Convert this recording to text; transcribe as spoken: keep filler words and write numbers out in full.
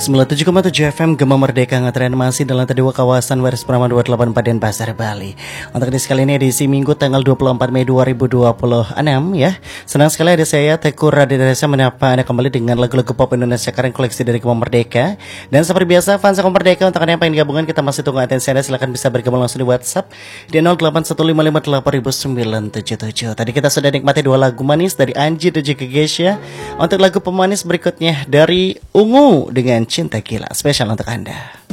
sembilan puluh tujuh koma tujuh F M Gema Merdeka ngetren masih dalam terdua kawasan Waris Prama dua delapan empat Denpasar, Bali. Untuk edisi kali ini edisi Minggu tanggal dua puluh empat Mei dua ribu dua puluh enam ya. Senang sekali ada saya Teku Raditya menyapa Anda kembali dengan lagu-lagu pop Indonesia keren koleksi dari Gema Merdeka. Dan seperti biasa fans Gema Merdeka, untuk Anda yang pengen gabungan kita masih tunggu atensi Anda, silahkan bisa bergabung langsung di WhatsApp di nol delapan satu lima lima delapan sembilan tujuh tujuh. Tadi kita sudah nikmati dua lagu manis dari Anji dan juga Gesya. Untuk lagu pemanis berikutnya dari Ungu dengan Cinta Gila, spesial untuk Anda.